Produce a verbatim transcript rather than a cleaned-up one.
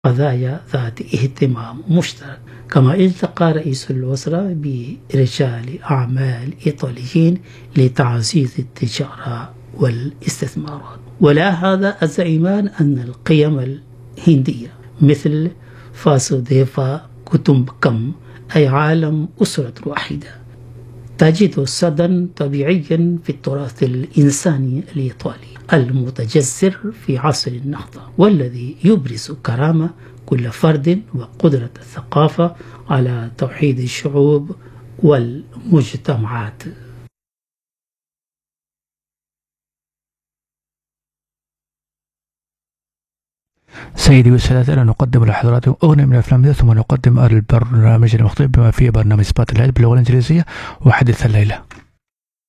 قضايا ذات اهتمام مشترك. كما التقى رئيس الوزراء برجال أعمال إيطاليين لتعزيز التجارة والاستثمارات. ولا هذا الزعيمان أن القيم الهندية مثل فاسوديفا كوتومبكم أي عالم أسرة واحدة تجد صدى طبيعيا في التراث الإنساني الإيطالي المتجذر في عصر النهضة، والذي يبرز كرامة كل فرد وقدرة الثقافة على توحيد الشعوب والمجتمعات. سيدي والسادة، الآن نقدم لحضراتكم أغنية من الأفلام ثم نقدم البرنامج المختلف بما فيه برنامج سبوت لايت باللغة الإنجليزية وحديث الليلة.